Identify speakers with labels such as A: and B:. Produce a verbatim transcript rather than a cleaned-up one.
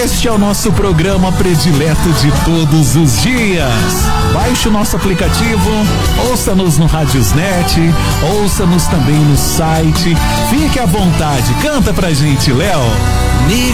A: Este é o nosso programa predileto de todos os dias. Baixe o nosso aplicativo, ouça-nos no Radiosnet, ouça-nos também no site. Fique à vontade, canta pra gente, Léo.